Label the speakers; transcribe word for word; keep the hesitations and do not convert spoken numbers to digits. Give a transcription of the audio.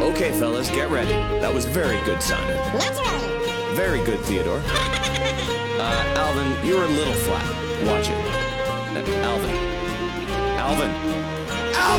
Speaker 1: Okay, fellas, get ready. That was very good, Simon.
Speaker 2: Naturally.
Speaker 1: Very good, Theodore. Uh, Alvin, you're a little flat. Watch it. Uh, Alvin. Alvin.